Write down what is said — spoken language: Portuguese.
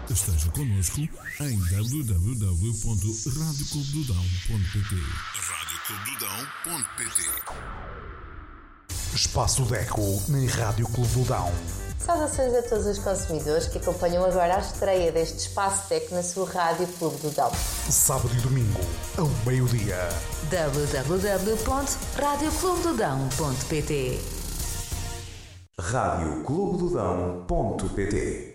Esteja connosco em www.radioclubedodão.pt. radioclubedodão.pt. Espaço Deco na Rádio Clube do Dão. Saudações a todos os consumidores que acompanham agora a estreia deste Espaço Deco na sua Rádio Clube do Dão. Sábado e domingo, ao meio-dia. www.radioclubedodão.pt. radioclubedodão.pt